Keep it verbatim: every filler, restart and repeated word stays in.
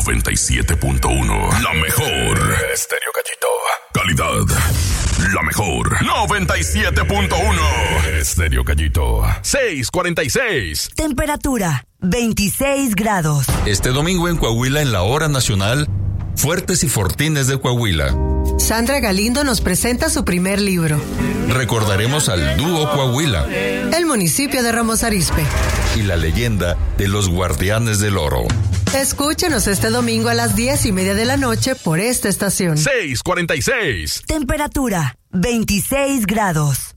noventa y siete punto uno. La mejor. Estéreo Gallito. Calidad. La mejor. noventa y siete punto uno. Estéreo Gallito. seiscientos cuarenta y seis. Temperatura veintiséis grados. Este domingo en Coahuila, en la hora nacional, Fuertes y Fortines de Coahuila. Sandra Galindo nos presenta su primer libro. Recordaremos al dúo Coahuila. El municipio de Ramos Arizpe. Y la leyenda de los Guardianes del Oro. Escúchenos este domingo a las diez y media de la noche por esta estación. seiscientos cuarenta y seis. Temperatura veintiséis grados.